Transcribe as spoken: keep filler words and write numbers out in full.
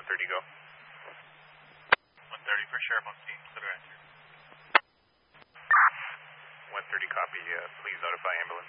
one thirty, go. one thirty for Sheriff on scene, clear answer. one thirty, copy. Uh, please notify ambulance.